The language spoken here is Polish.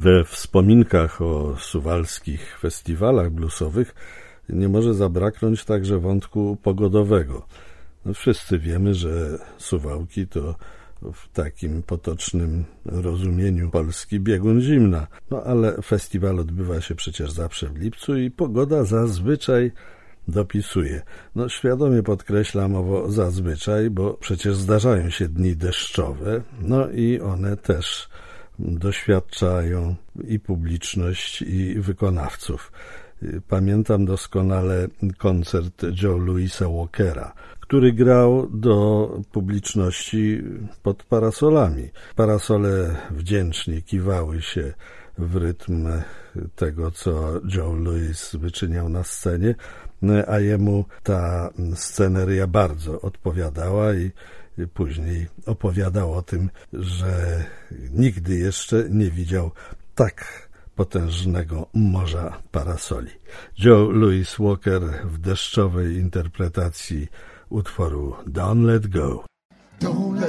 We wspominkach o suwalskich festiwalach bluesowych nie może zabraknąć także wątku pogodowego. No, wszyscy wiemy, że Suwałki to w takim potocznym rozumieniu polski biegun zimna. No ale festiwal odbywa się przecież zawsze w lipcu i pogoda zazwyczaj dopisuje. No świadomie podkreślam owo zazwyczaj, bo przecież zdarzają się dni deszczowe, no i one też doświadczają i publiczność, i wykonawców. Pamiętam doskonale koncert Joe Louisa Walkera, który grał do publiczności pod parasolami. Parasole wdzięcznie kiwały się w rytm tego, co Joe Louis wyczyniał na scenie, a jemu ta sceneria bardzo odpowiadała i później opowiadał o tym, że nigdy jeszcze nie widział tak potężnego morza parasoli. Joe Louis Walker w deszczowej interpretacji utworu Don't Let Go.